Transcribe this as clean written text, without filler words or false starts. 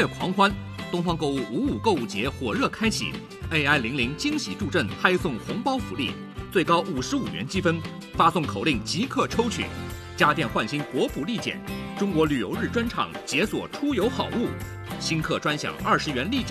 月狂欢，东方购物55购物节火热开启 ，AI00惊喜助阵拍送红包福利，最高55元积分，发送口令即刻抽取。家电换新国补立减，中国旅游日专场解锁出游好物，新客专享20元立减。